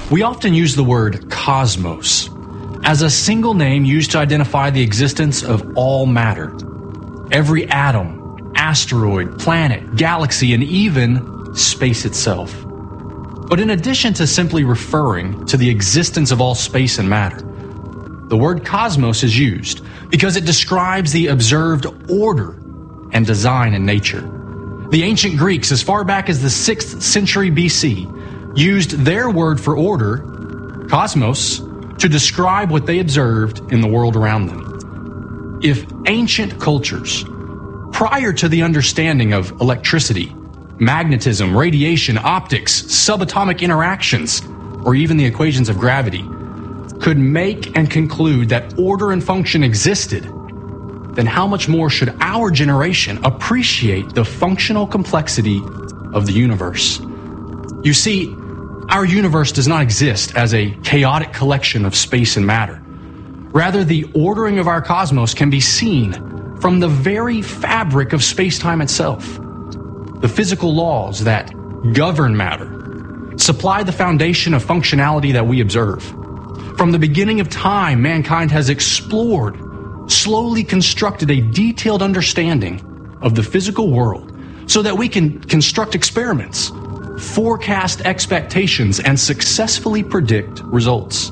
We often use the word cosmos as a single name used to identify the existence of all matter. Every atom, asteroid, planet, galaxy, and even space itself. But in addition to simply referring to the existence of all space and matter, the word cosmos is used because it describes the observed order and design in nature. The ancient Greeks, as far back as the 6th century BC, used their word for order, cosmos, to describe what they observed in the world around them. If ancient cultures, prior to the understanding of electricity, magnetism, radiation, optics, subatomic interactions, or even the equations of gravity, could make and conclude that order and function existed, then how much more should our generation appreciate the functional complexity of the universe? You see, our universe does not exist as a chaotic collection of space and matter. Rather, the ordering of our cosmos can be seen from the very fabric of space-time itself. The physical laws that govern matter supply the foundation of functionality that we observe. From the beginning of time, mankind has explored, slowly constructed a detailed understanding of the physical world so that we can construct experiments, forecast expectations, and successfully predict results.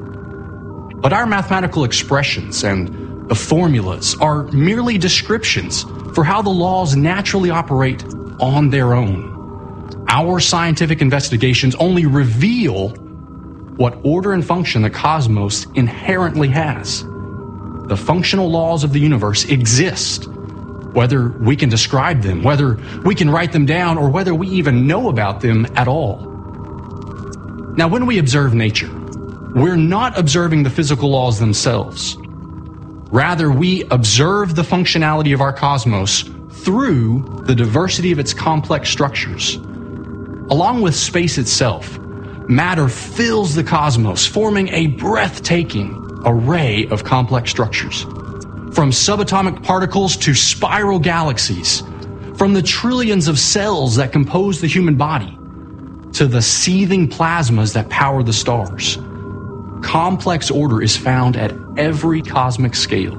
But our mathematical expressions and the formulas are merely descriptions for how the laws naturally operate on their own. Our scientific investigations only reveal what order and function the cosmos inherently has. The functional laws of the universe exist, whether we can describe them, whether we can write them down, or whether we even know about them at all. Now, when we observe nature, we're not observing the physical laws themselves. Rather, we observe the functionality of our cosmos through the diversity of its complex structures. Along with space itself, matter fills the cosmos, forming a breathtaking array of complex structures. From subatomic particles to spiral galaxies, from the trillions of cells that compose the human body, to the seething plasmas that power the stars. Complex order is found at every cosmic scale.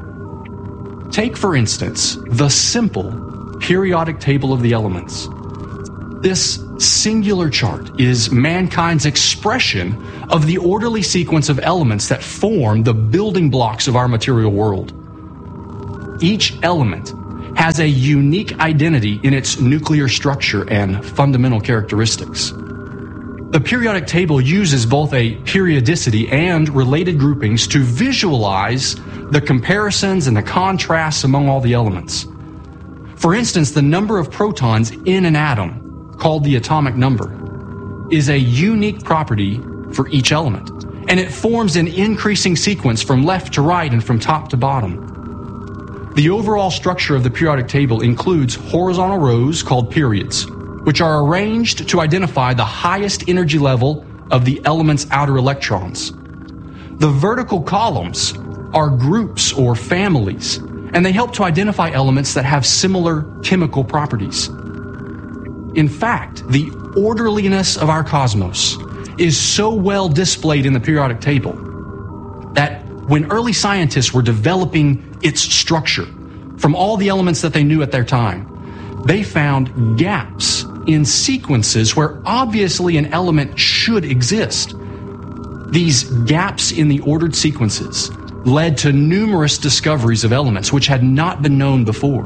Take, for instance, the simple periodic table of the elements. This singular chart is mankind's expression of the orderly sequence of elements that form the building blocks of our material world. Each element has a unique identity in its nuclear structure and fundamental characteristics. The periodic table uses both a periodicity and related groupings to visualize the comparisons and the contrasts among all the elements. For instance, the number of protons in an atom, called the atomic number, is a unique property for each element, and it forms an increasing sequence from left to right and from top to bottom. The overall structure of the periodic table includes horizontal rows called periods, which are arranged to identify the highest energy level of the element's outer electrons. The vertical columns are groups or families, and they help to identify elements that have similar chemical properties. In fact, the orderliness of our cosmos is so well displayed in the periodic table that when early scientists were developing its structure from all the elements that they knew at their time, they found gaps in sequences where obviously an element should exist. These gaps in the ordered sequences led to numerous discoveries of elements which had not been known before.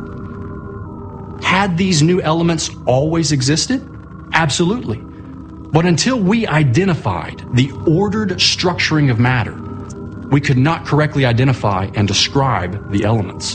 Had these new elements always existed? Absolutely. But until we identified the ordered structuring of matter, we could not correctly identify and describe the elements.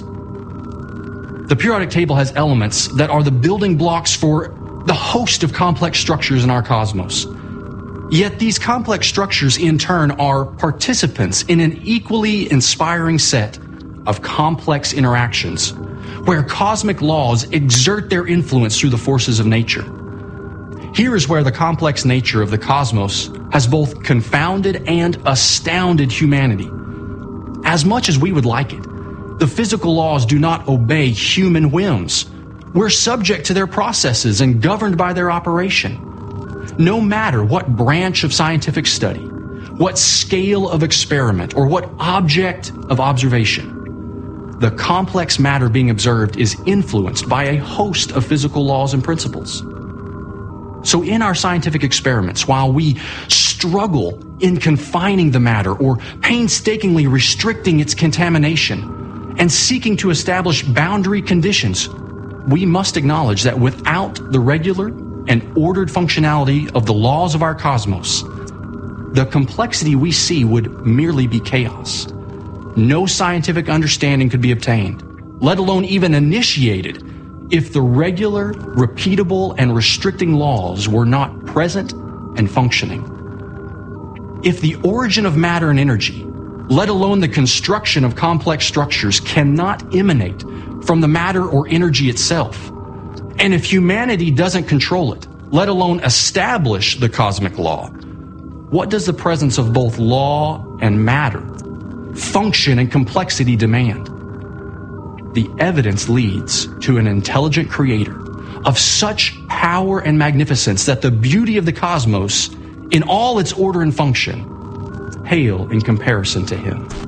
The periodic table has elements that are the building blocks for the host of complex structures in our cosmos. Yet these complex structures in turn are participants in an equally inspiring set of complex interactions where cosmic laws exert their influence through the forces of nature. Here is where the complex nature of the cosmos has both confounded and astounded humanity. As much as we would like it, the physical laws do not obey human whims. We're subject to their processes and governed by their operation. No matter what branch of scientific study, what scale of experiment, or what object of observation, the complex matter being observed is influenced by a host of physical laws and principles. So in our scientific experiments, while we struggle in confining the matter or painstakingly restricting its contamination and seeking to establish boundary conditions, we must acknowledge that without the regular and ordered functionality of the laws of our cosmos, the complexity we see would merely be chaos. No scientific understanding could be obtained, let alone even initiated, if the regular, repeatable, and restricting laws were not present and functioning. If the origin of matter and energy, let alone the construction of complex structures, cannot emanate from the matter or energy itself, and if humanity doesn't control it, let alone establish the cosmic law, what does the presence of both law and matter, function and complexity demand? The evidence leads to an intelligent creator of such power and magnificence that the beauty of the cosmos, in all its order and function, pale in comparison to him.